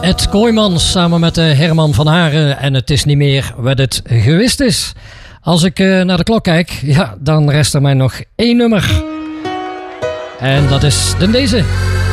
Ed Kooijmans samen met Herman van Haren en het is niet meer wat het gewist is. Als ik naar de klok kijk, ja, dan rest er mij nog één nummer. En dat is deze.